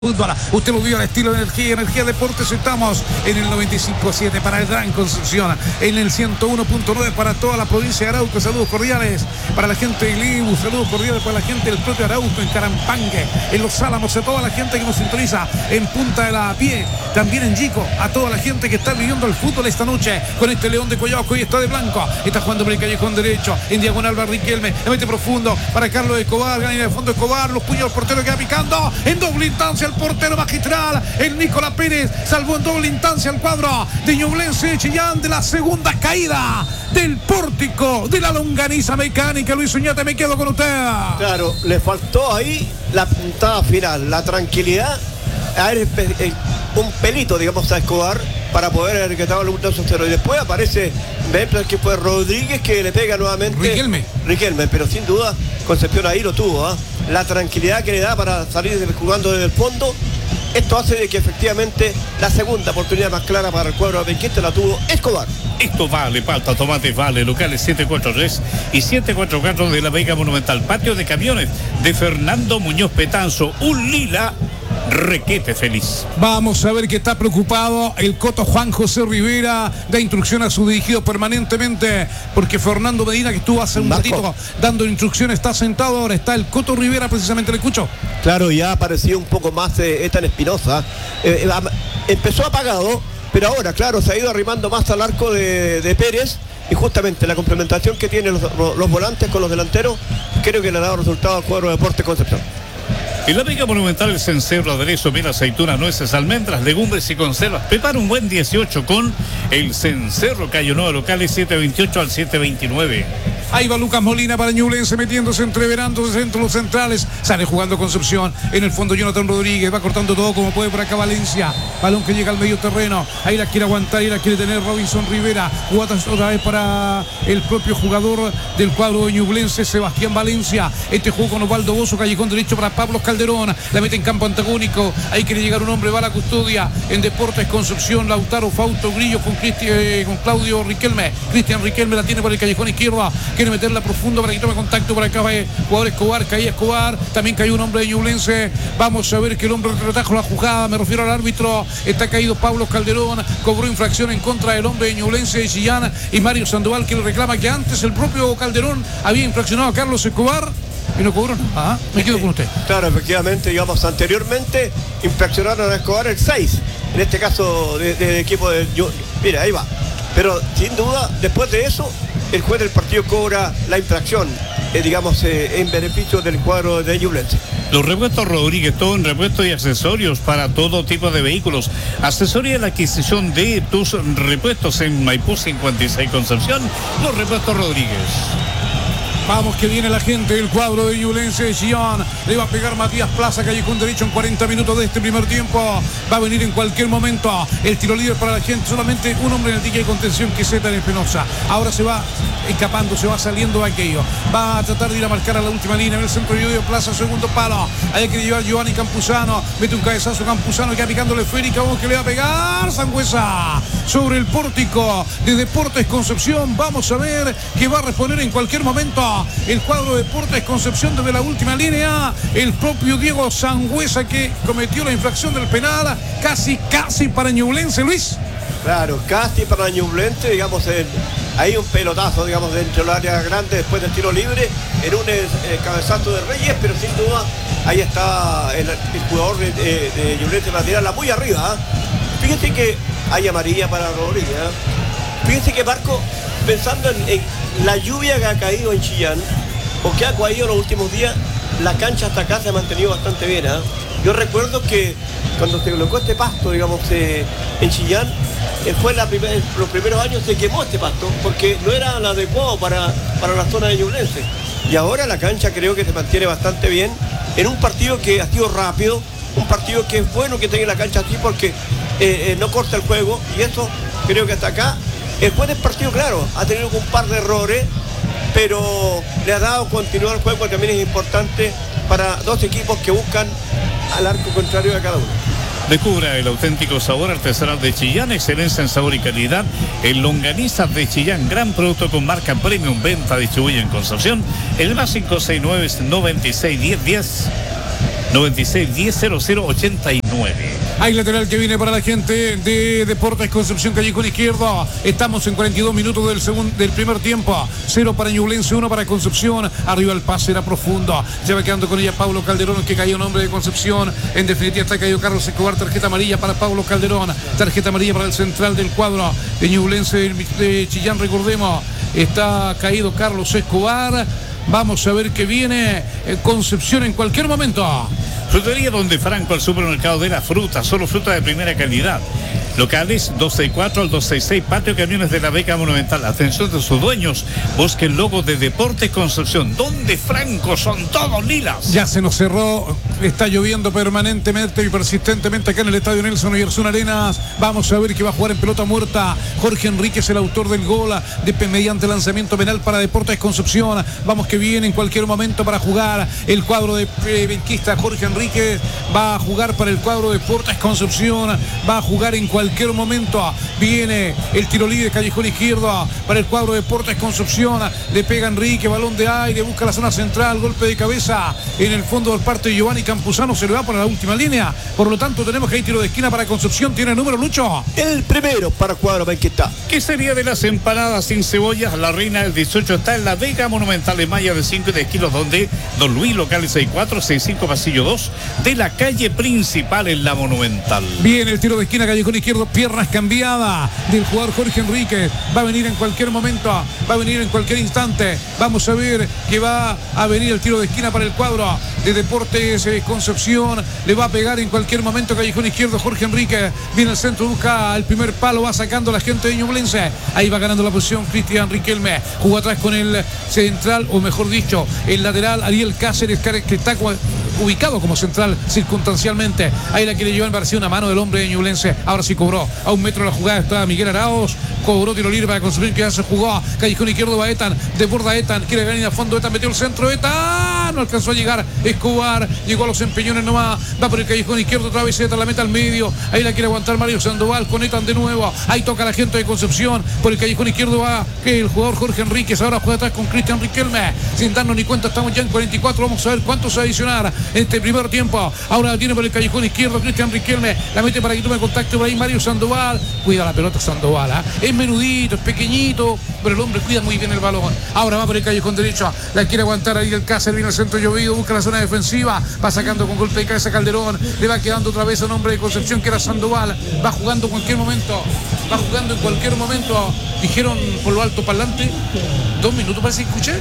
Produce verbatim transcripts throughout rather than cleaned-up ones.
Fútbol, usted lo vio al estilo de Energía, Energía Deportes. Estamos en el noventa y cinco punto siete para el Gran Concepción, en el ciento uno punto nueve para toda la provincia de Arauco. Saludos cordiales para la gente de Libu, saludos cordiales para la gente del propio Arauco, en Carampangue, en Los Álamos, a toda la gente que nos sintoniza en Punta de la Pie, también en Yico, a toda la gente que está viviendo el fútbol esta noche con este León de Coyhaique. Hoy está de blanco, está jugando por el callejón derecho, en diagonal va Riquelme, le mete profundo para Carlos Escobar, gana de fondo Escobar, los puños del portero que va picando, en doble instancia el portero magistral, el Nicolás Pérez, salvó en doble instancia el cuadro de Ñublense de Chillán de la segunda caída del pórtico de la longaniza mecánica. Luis Uñate, me quedo con usted. Claro, le faltó ahí la puntada final, la tranquilidad, a ver, un pelito, digamos, a Escobar para poder haber quedado el último cero. Y después aparece, ven que fue Rodríguez que le pega nuevamente. Riquelme. Riquelme, pero sin duda Concepción ahí lo tuvo, ¿eh? La tranquilidad que le da para salir jugando desde el fondo. Esto hace de que efectivamente la segunda oportunidad más clara para el cuadro de Benquiste la tuvo Escobar. Esto vale, palta, tomate, vale, locales siete cuatro tres y siete cuatro cuatro de la Vega Monumental. Patio de camiones de Fernando Muñoz Petanzo, un lila requete feliz. Vamos a ver que está preocupado el coto Juan José Rivera, da instrucción a su dirigido permanentemente, porque Fernando Medina, que estuvo hace un Marco. ratito dando instrucciones, está sentado. Ahora está el coto Rivera, precisamente, le escucho. Claro, ya apareció un poco más eh, Ethan Espinosa. Eh, eh, empezó apagado, pero ahora, claro, se ha ido arrimando más al arco de, de Pérez. Y justamente la complementación que tienen los, los volantes con los delanteros, creo que le ha dado resultado al cuadro de Deportes Concepción. En la Vega Monumental, el cencerro, aderezo, miel, aceituna, nueces, almendras, legumbres y conservas. Prepara un buen dieciocho con el cencerro. Calle Nueva, locales siete veintiocho al siete veintinueve. Ahí va Lucas Molina para Ñublense, metiéndose, entreverándose entre los centrales. Sale jugando Concepción. En el fondo Jonathan Rodríguez va cortando todo como puede por acá Valencia. Balón que llega al medio terreno. Ahí la quiere aguantar y la quiere tener Robinson Rivera. Jugada otra vez para el propio jugador del cuadro de Ñublense, Sebastián Valencia. Este juego con Osvaldo Bozo, callejón derecho para Pablo Calderón. La mete en campo antagónico. Ahí quiere llegar un hombre, va a la custodia. En Deportes Concepción, Lautaro Fausto Grillo con, Cristi, eh, con Claudio Riquelme. Cristian Riquelme la tiene por el callejón izquierdo. Quiere meterla profundo para que tome contacto por acá. Eh, jugador Escobar, caía Escobar. También cayó un hombre de Ñublense. Vamos a ver que el hombre retrajo la jugada. Me refiero al árbitro. Está caído Pablo Calderón. Cobró infracción en contra del hombre de Ñublense de Chillán. Y Mario Sandoval, que le reclama que antes el propio Calderón había infraccionado a Carlos Escobar y no cobró nada. Me quedo con usted. Claro, efectivamente, digamos, anteriormente infraccionaron a Escobar el seis, en este caso del de, de equipo de... Mira, ahí va. Pero sin duda, después de eso, el juez del partido cobra la infracción, eh, digamos, eh, en beneficio del cuadro de Ñublense. Los repuestos Rodríguez, todo en repuestos y accesorios para todo tipo de vehículos. Asesoría la adquisición de tus repuestos en Maipú cincuenta y seis Concepción. Los repuestos Rodríguez. Vamos que viene la gente del cuadro de Ñublense de Chillán. Le va a pegar Matías Plaza, callejón derecho, en cuarenta minutos de este primer tiempo. Va a venir en cualquier momento el tiro líder para la gente. Solamente un hombre en el ticket de contención, que es Zeta Espinosa. Ahora se va escapando, se va saliendo aquello. Va a tratar de ir a marcar a la última línea. En el centro de Plaza, segundo palo. Ahí quiere llevar Giovanni Campuzano. Mete un cabezazo Campuzano, que va picándole esférica. Vamos que le va a pegar Sangüesa sobre el pórtico de Deportes Concepción. Vamos a ver que va a responder en cualquier momento el cuadro de Deportes Concepción desde la última línea. El propio Diego Sangüesa, que cometió la infracción del penal. Casi, casi para Ñublense, Luis. Claro, casi para Ñublense, digamos, en, hay un pelotazo, digamos, dentro del área grande después del tiro libre, en un eh, cabezazo de Reyes, pero sin duda ahí está el, el jugador de, de, de Ñublense para tirarla muy arriba. ¿eh? Fíjense que hay amarilla para Rodríguez. ¿eh? Fíjense que Marco, pensando en, en la lluvia que ha caído en Chillán, o que ha caído en los últimos días, la cancha hasta acá se ha mantenido bastante bien. ¿eh? Yo recuerdo que cuando se colocó este pasto, digamos, eh, en Chillán, eh, fue la primer, los primeros años se quemó este pasto, porque no era el adecuado para, para la zona de Ñublense. Y ahora la cancha creo que se mantiene bastante bien, en un partido que ha sido rápido, un partido que es bueno que tenga la cancha así, porque eh, eh, no corta el juego, y eso creo que hasta acá. Después del partido, claro, ha tenido un par de errores, pero le ha dado continuar el juego, que también es importante para dos equipos que buscan al arco contrario de cada uno. Descubra el auténtico sabor artesanal de Chillán, excelencia en sabor y calidad. El longaniza de Chillán, gran producto con marca premium, venta distribuye en Concepción. El más cinco seis nueve noventa y seis diez diez. noventa y seis diez cero cero ochenta y nueve. Hay lateral que viene para la gente de Deportes Concepción, callejón izquierdo. Estamos en cuarenta y dos minutos del segundo, del primer tiempo. Cero para Ñublense, uno para Concepción. Arriba el pase era profundo. Ya va quedando con ella Pablo Calderón, que cayó nombre de Concepción. En definitiva está caído Carlos Escobar. Tarjeta amarilla para Pablo Calderón. Tarjeta amarilla para el central del cuadro de Ñublense de Chillán. Recordemos, está caído Carlos Escobar. Vamos a ver qué viene Concepción en cualquier momento. Frutería Donde Franco, el supermercado de la fruta, solo fruta de primera calidad. Locales dos seis cuatro al dos seis seis, Patio Camiones de la Beca Monumental. Atención de sus dueños, busque el logo de Deportes Concepción. Donde Franco son todos lilas. Ya se nos cerró, está lloviendo permanentemente y persistentemente acá en el estadio Nelson Oyarzún Arenas. Vamos a ver que va a jugar en pelota muerta Jorge Enríquez, el autor del gol de mediante lanzamiento penal para Deportes Concepción. Vamos que viene en cualquier momento para jugar el cuadro de eh, benquista. Jorge Enríquez va a jugar para el cuadro de Deportes Concepción, va a jugar en cualquier cualquier momento. Viene el tiro libre, callejón izquierdo para el cuadro de Deportes Concepción. Le pega Enrique, balón de aire, busca la zona central, golpe de cabeza en el fondo del parte de Giovanni Campuzano, se le va por la última línea. Por lo tanto tenemos que hay tiro de esquina para Concepción. Tiene el número, Lucho. El primero para cuadro benquista. ¿Qué sería de las empanadas sin cebollas? La reina del dieciocho está en la Vega Monumental de Maya de cinco y diez kilos, donde Don Luis, local sesenta y cuatro sesenta y cinco pasillo dos de la calle principal en la Monumental. Bien, el tiro de esquina, callejón izquierdo, piernas cambiadas del jugador Jorge Enríquez. Va a venir en cualquier momento, va a venir en cualquier instante. Vamos a ver que va a venir el tiro de esquina para el cuadro de Deportes Concepción. Le va a pegar en cualquier momento, callejón izquierdo, Jorge Enríquez. Viene el centro, busca el primer palo, va sacando la gente de Ñublense. Ahí va ganando la posición Cristian Riquelme. Jugó atrás con el central, o mejor dicho, el lateral Ariel Cáceres, que está ubicado como central circunstancialmente. Ahí la quiere llevar, parecía una mano del hombre de Ñublense. Ahora sí cobró. A un metro de la jugada está Miguel Arauz. Cobró tiro libre para Concepción, que ya se jugó. Callejón izquierdo va Etan. Desborda Etan. Quiere venir a fondo. Etan metió el centro. Etan no alcanzó a llegar. Escobar llegó a los empeñones nomás. Va por el callejón izquierdo otra vez. Etan la meta al medio. Ahí la quiere aguantar Mario Sandoval con Etan de nuevo. Ahí toca la gente de Concepción. Por el callejón izquierdo va que el jugador Jorge Enríquez. Ahora juega atrás con Cristian Riquelme. Sin darnos ni cuenta, estamos ya en cuarenta y cuatro. Vamos a ver cuántos a adicionar en este primer tiempo. Ahora la tiene por el callejón izquierdo Cristian Riquelme. La mete para que tome contacto por ahí Mario Sandoval. Cuida la pelota Sandoval. ¿eh? Es menudito, es pequeñito, pero el hombre cuida muy bien el balón. Ahora va por el callejón derecho. La quiere aguantar ahí el Cáceres. Viene el centro llovido. Busca la zona defensiva. Va sacando con golpe de cabeza Calderón. Le va quedando otra vez a nombre de Concepción, que era Sandoval. Va jugando en cualquier momento. Va jugando en cualquier momento. Dijeron por lo alto parlante. Dos minutos parece que escuché.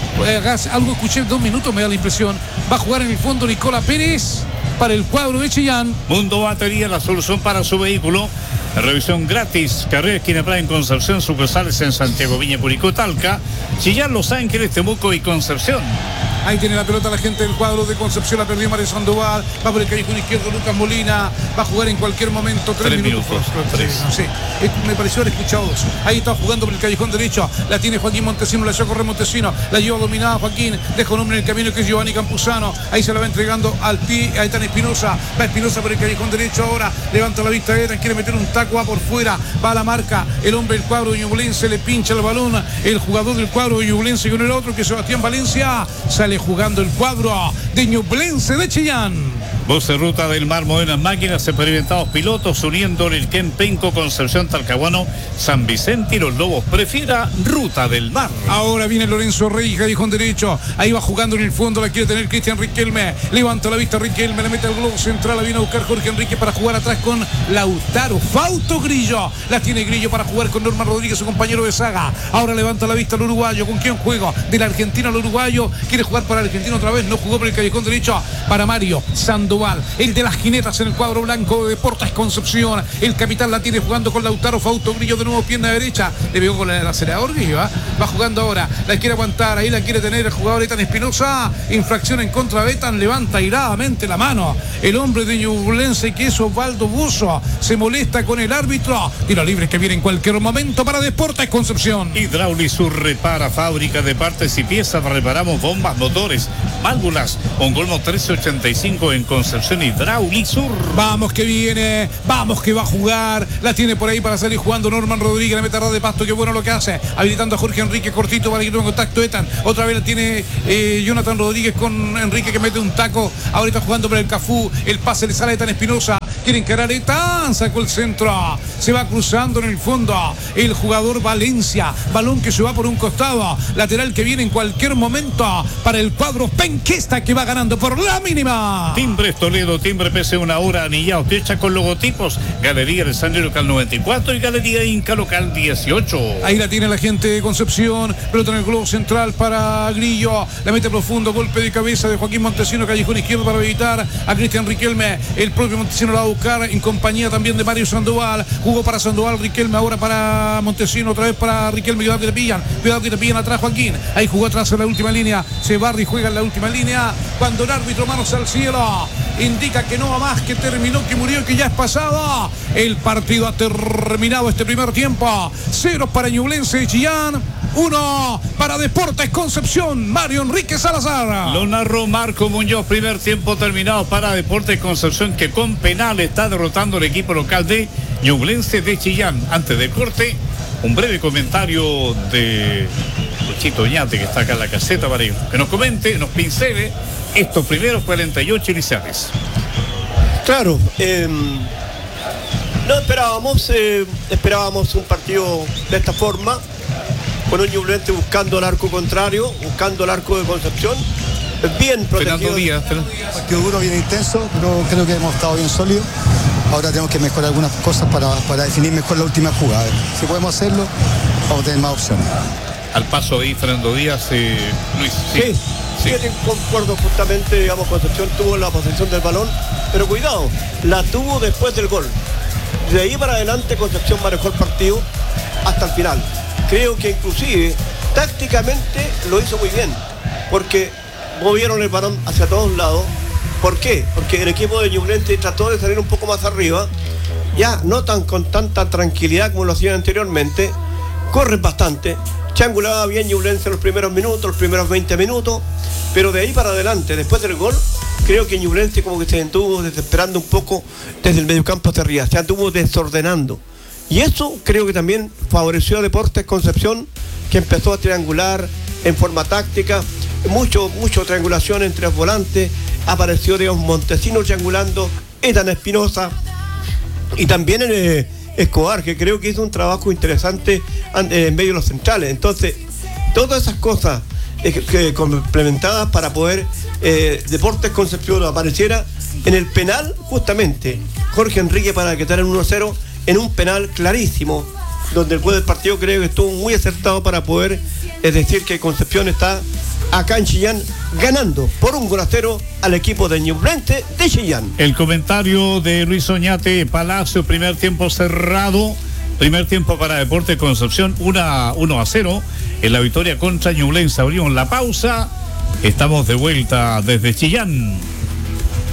Algo escuché, dos minutos me da la impresión. Va a jugar en el fondo Nicola Pérez para el cuadro de Chillán. Mundo Batería, la solución para su vehículo. Revisión gratis, carrera esquina Playa en Concepción, sucursales en Santiago, Viña, Curicó, Talca, Chillán, Los Ángeles, Temuco y Concepción. Ahí tiene la pelota la gente del cuadro de Concepción, la perdió Mario Sandoval, va por el callejón izquierdo Lucas Molina, va a jugar en cualquier momento, tres, tres minutos. minutos tres. Sí, sí. Me pareció haber escuchado eso. Ahí está jugando por el callejón derecho, la tiene Joaquín Montesino, la lleva a correr Montesino, la lleva dominada Joaquín, deja un hombre en el camino que es Giovanni Campuzano, ahí se la va entregando al pie, ahí está Espinosa, va Espinosa por el callejón derecho ahora, levanta la vista de quiere meter un taco, va por fuera, va a la marca, el hombre del cuadro de Ñublense, le pincha el balón, el jugador del cuadro de Ñublense con el otro que es Sebastián Valencia, sale jugando el cuadro de Ñublense de Chillán. Voce Ruta del Mar, modernas máquinas, experimentados pilotos, uniendo el Quén, Penco, Concepción, Talcahuano, San Vicente y los Lobos. Prefiera Ruta del Mar. Ahora viene Lorenzo Rey, callejón derecho. Ahí va jugando en el fondo, la quiere tener Cristian Riquelme. Levanta la vista Riquelme, le mete al globo central, la viene a buscar Jorge Enrique para jugar atrás con Lautaro. Fausto Grillo. La tiene Grillo para jugar con Norman Rodríguez, su compañero de saga. Ahora levanta la vista el uruguayo. ¿Con quién juega? Del argentino al uruguayo. Quiere jugar para el argentino otra vez. No jugó por el callejón derecho para Mario Sandoval. El de las jinetas en el cuadro blanco de Deportes Concepción. El capitán la tiene jugando con Lautaro. Fausto Grillo de nuevo, pierna derecha. Le pegó con el acelerador Grillo. ¿eh? Va jugando ahora. La quiere aguantar. Ahí la quiere tener el jugador Etan Espinosa. Infracción en contra de Etan. Levanta airadamente la mano. El hombre de Ñublense, que es Osvaldo Buzo, se molesta con el árbitro. Tiro libre que viene en cualquier momento para Deportes Concepción. Hidraulisur repara, fábrica de partes y piezas. Reparamos bombas, motores, válvulas. Ongolmo trece ochenta y cinco en Concepción. Concepción y Braulisur. Vamos que viene, vamos que va a jugar, la tiene por ahí para salir jugando Norman Rodríguez, la mete a ras de pasto, qué bueno lo que hace, habilitando a Jorge Enrique cortito para que tome contacto Etan, otra vez la tiene eh, Jonathan Rodríguez con Enrique que mete un taco, ahorita jugando por el Cafú, el pase le sale a Etan Espinosa, quiere encarar Etan, sacó el centro, se va cruzando en el fondo, el jugador Valencia, balón que se va por un costado, lateral que viene en cualquier momento para el cuadro penquista que va ganando por la mínima. Timbres Toledo, timbre P C una hora, anillados, fecha con logotipos, Galería del Sangre Local noventa y cuatro y Galería Inca Local dieciocho. Ahí la tiene la gente de Concepción, pelota en el globo central para Grillo, la mete profundo, golpe de cabeza de Joaquín Montesino, callejón izquierdo para evitar a Cristian Riquelme, el propio Montesino la va a buscar en compañía también de Mario Sandoval, jugó para Sandoval, Riquelme ahora para Montesino, otra vez para Riquelme, cuidado que te pillan, cuidado que te pillan atrás Joaquín, ahí jugó atrás en la última línea, se barra y juega en la última línea, cuando el árbitro manos al cielo, indica que no va más, que terminó, que murió, que ya es pasado, el partido ha terminado este primer tiempo, cero para Ñublense de Chillán, uno para Deportes Concepción, Mario Enrique Salazar. Lo narró Marco Muñoz, primer tiempo terminado para Deportes Concepción, que con penal está derrotando el equipo local de Ñublense de Chillán. Antes del corte, un breve comentario de Luchito Oñate, que está acá en la caseta, para que nos comente, nos pincele estos primeros cuarenta y ocho iniciales. Claro, eh, no esperábamos, eh, esperábamos un partido de esta forma, con un Ñublense buscando el arco contrario, buscando el arco de Concepción, bien protegido. Díaz, partido duro, bien intenso, pero creo que hemos estado bien sólidos. Ahora tenemos que mejorar algunas cosas para, para definir mejor la última jugada. Si podemos hacerlo, vamos a tener más opciones. Al paso de Fernando Díaz, eh, Luis. Sí, sí, sí. sí concuerdo justamente, digamos, Concepción tuvo la posesión del balón, pero cuidado, la tuvo después del gol. De ahí para adelante Concepción manejó el partido hasta el final. Creo que inclusive tácticamente lo hizo muy bien, porque movieron el balón hacia todos lados. ¿Por qué? Porque el equipo de Ñublense trató de salir un poco más arriba, ya no tan con tanta tranquilidad como lo hacían anteriormente, corren bastante, triangulaba bien Ñublense en los primeros minutos, los primeros veinte minutos, pero de ahí para adelante, después del gol, creo que Ñublense como que se anduvo desesperando un poco desde el mediocampo hacia arriba, se anduvo desordenando. Y eso creo que también favoreció a Deportes Concepción, que empezó a triangular en forma táctica, mucho, mucho triangulación entre los volantes, apareció, digamos, Montesino triangulando, Etan Espinosa, y también eh, Escobar, que creo que hizo un trabajo interesante en medio de los centrales. Entonces, todas esas cosas eh, que, complementadas para poder eh, Deportes Concepción apareciera en el penal, justamente, Jorge Enrique para quitar el uno a cero, en un penal clarísimo, donde el juez del partido creo que estuvo muy acertado para poder es decir que Concepción está acá en Chillán ganando por un gol a cero al equipo de Ñublense de Chillán. El comentario de Luis Oñate Palacio, primer tiempo cerrado, primer tiempo para Deportes Concepción, uno a cero en la victoria contra Ñublense. Abrimos la pausa, estamos de vuelta desde Chillán.